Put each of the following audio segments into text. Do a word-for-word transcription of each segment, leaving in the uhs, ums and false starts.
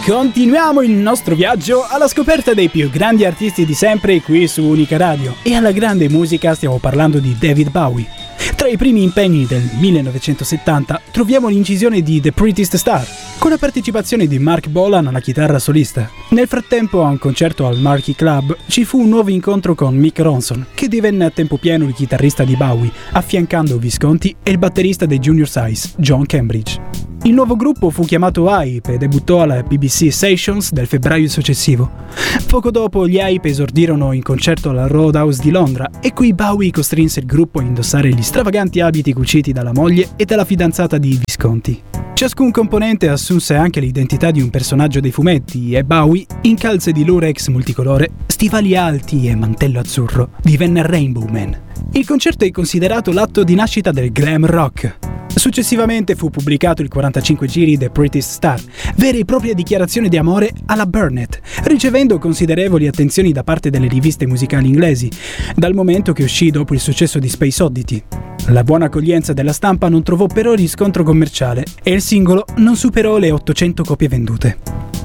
Continuiamo il nostro viaggio alla scoperta dei più grandi artisti di sempre qui su Unica Radio. E alla grande musica stiamo parlando di David Bowie. Tra i primi impegni del millenovecentosettanta troviamo l'incisione di The Prettiest Star, con la partecipazione di Mark Bolan alla chitarra solista. Nel frattempo, a un concerto al Marquee Club ci fu un nuovo incontro con Mick Ronson, che divenne a tempo pieno il chitarrista di Bowie, affiancando Visconti e il batterista dei Junior Size, John Cambridge. Il nuovo gruppo fu chiamato Hype e debuttò alla B B C Sessions del febbraio successivo. Poco dopo gli Hype esordirono in concerto alla Roadhouse di Londra e qui Bowie costrinse il gruppo a indossare gli stravaganti abiti cuciti dalla moglie e dalla fidanzata di Visconti. Ciascun componente assunse anche l'identità di un personaggio dei fumetti e Bowie, in calze di lurex multicolore, stivali alti e mantello azzurro, divenne Rainbow Man. Il concerto è considerato l'atto di nascita del glam rock. Successivamente fu pubblicato il quarantacinque giri The Prettiest Star, vera e propria dichiarazione di amore alla Burnett, ricevendo considerevoli attenzioni da parte delle riviste musicali inglesi, dal momento che uscì dopo il successo di Space Oddity. La buona accoglienza della stampa non trovò però riscontro commerciale e il singolo non superò le ottocento copie vendute.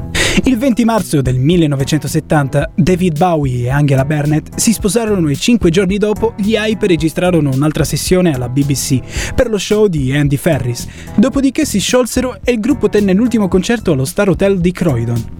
Il venti marzo del millenovecentosettanta David Bowie e Angela Burnett si sposarono e cinque giorni dopo gli Hype registrarono un'altra sessione alla B B C per lo show di Andy Ferris. Dopodiché si sciolsero e il gruppo tenne l'ultimo concerto allo Star Hotel di Croydon.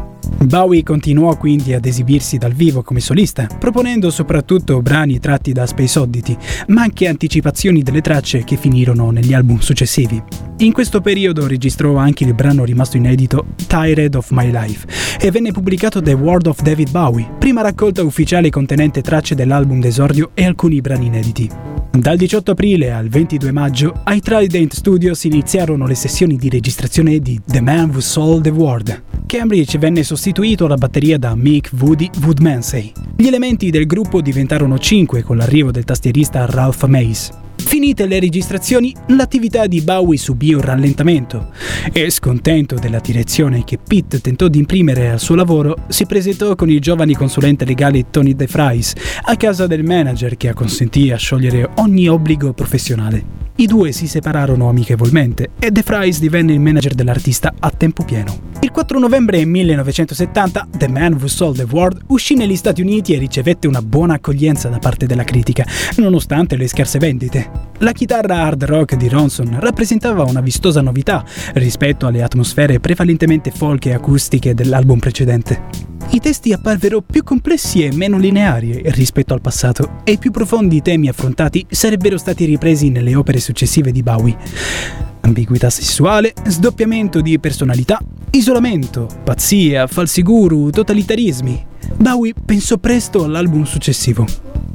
Bowie continuò quindi ad esibirsi dal vivo come solista, proponendo soprattutto brani tratti da Space Oddity, ma anche anticipazioni delle tracce che finirono negli album successivi. In questo periodo registrò anche il brano rimasto inedito Tired of My Life e venne pubblicato The World of David Bowie, prima raccolta ufficiale contenente tracce dell'album d'esordio e alcuni brani inediti. Dal diciotto aprile al ventidue maggio ai Trident Studios iniziarono le sessioni di registrazione di The Man Who Sold the World. Cambridge venne sostituito alla batteria da Mick Woody Woodmansey. Gli elementi del gruppo diventarono cinque con l'arrivo del tastierista Ralph Mace. Finite le registrazioni, l'attività di Bowie subì un rallentamento e, scontento della direzione che Pete tentò di imprimere al suo lavoro, si presentò con il giovane consulente legale Tony DeFries a casa del manager che acconsentì a sciogliere ogni obbligo professionale. I due si separarono amichevolmente e DeFries divenne il manager dell'artista a tempo pieno. Il quattro novembre millenovecentosettanta The Man Who Sold the World uscì negli Stati Uniti e ricevette una buona accoglienza da parte della critica, nonostante le scarse vendite. La chitarra hard rock di Ronson rappresentava una vistosa novità rispetto alle atmosfere prevalentemente folk e acustiche dell'album precedente. I testi apparvero più complessi e meno lineari rispetto al passato e i più profondi temi affrontati sarebbero stati ripresi nelle opere successive di Bowie. Ambiguità sessuale, sdoppiamento di personalità, isolamento, pazzia, falsi guru, totalitarismi. Bowie pensò presto all'album successivo.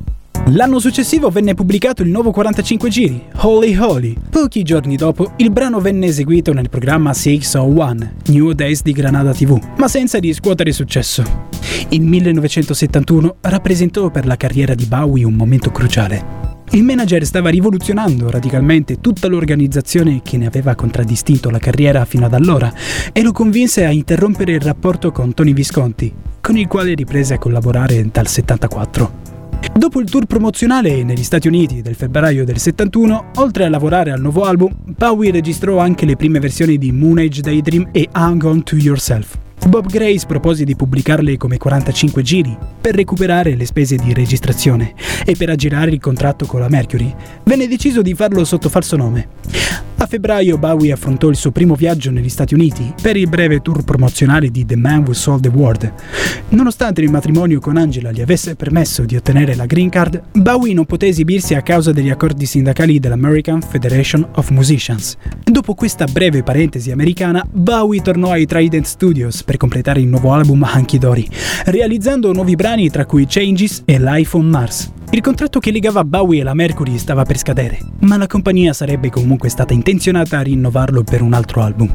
L'anno successivo venne pubblicato il nuovo quarantacinque giri, Holy Holy. Pochi giorni dopo, il brano venne eseguito nel programma sei oh uno, New Days di Granada tivù, ma senza riscuotere successo. Il millenovecentosettantuno rappresentò per la carriera di Bowie un momento cruciale. Il manager stava rivoluzionando radicalmente tutta l'organizzazione che ne aveva contraddistinto la carriera fino ad allora e lo convinse a interrompere il rapporto con Tony Visconti, con il quale riprese a collaborare dal settantaquattro. Dopo il tour promozionale negli Stati Uniti del febbraio del settantuno, oltre a lavorare al nuovo album, Bowie registrò anche le prime versioni di Moon Age Daydream e Hang On To Yourself. Bob Grace propose di pubblicarle come quarantacinque giri per recuperare le spese di registrazione e per aggirare il contratto con la Mercury. Venne deciso di farlo sotto falso nome. A febbraio Bowie affrontò il suo primo viaggio negli Stati Uniti per il breve tour promozionale di The Man Who Sold the World. Nonostante il matrimonio con Angela gli avesse permesso di ottenere la green card, Bowie non poté esibirsi a causa degli accordi sindacali dell'American Federation of Musicians. Dopo questa breve parentesi americana, Bowie tornò ai Trident Studios per completare il nuovo album Hunky Dory, realizzando nuovi brani tra cui Changes e Life on Mars. Il contratto che legava Bowie e la Mercury stava per scadere, ma la compagnia sarebbe comunque stata intenzionata a rinnovarlo per un altro album.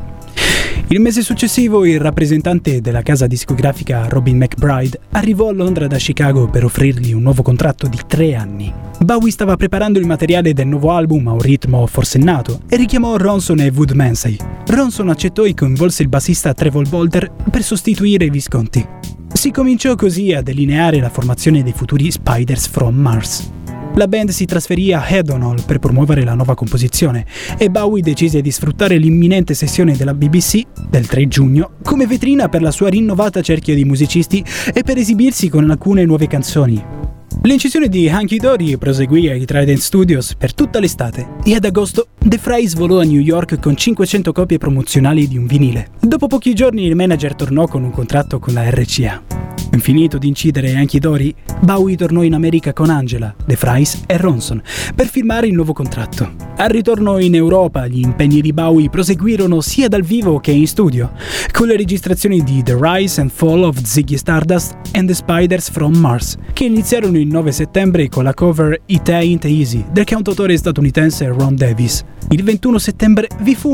Il mese successivo il rappresentante della casa discografica Robin McBride arrivò a Londra da Chicago per offrirgli un nuovo contratto di tre anni. Bowie stava preparando il materiale del nuovo album a un ritmo forsennato e richiamò Ronson e Woodmansey. Ronson accettò e coinvolse il bassista Trevor Bolder per sostituire Visconti. Si cominciò così a delineare la formazione dei futuri Spiders from Mars. La band si trasferì a Head-on-Hall per promuovere la nuova composizione e Bowie decise di sfruttare l'imminente sessione della B B C del tre giugno come vetrina per la sua rinnovata cerchia di musicisti e per esibirsi con alcune nuove canzoni. L'incisione di Hunky Dory proseguì ai Trident Studios per tutta l'estate e ad agosto The Frys volò a New York con cinquecento copie promozionali di un vinile. Dopo pochi giorni il manager tornò con un contratto con la R C A. Finito di incidere Hunky Dory, Bowie tornò in America con Angela, The Frys e Ronson per firmare il nuovo contratto. Al ritorno in Europa, gli impegni di Bowie proseguirono sia dal vivo che in studio, con le registrazioni di The Rise and Fall of Ziggy Stardust and the Spiders from Mars, che iniziarono il nove settembre con la cover It Ain't Easy del cantautore statunitense Ron Davis. Il ventuno settembre vi fu